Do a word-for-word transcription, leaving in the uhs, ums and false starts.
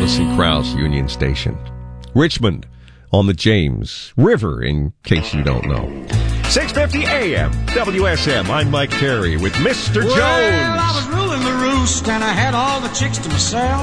Lewis and Krause Union Station. Richmond on the James River, in case you don't know. six fifty A M, W S M. I'm Mike Terry with Mister Well, Jones. I was ruling the roost, and I had all the chicks to myself.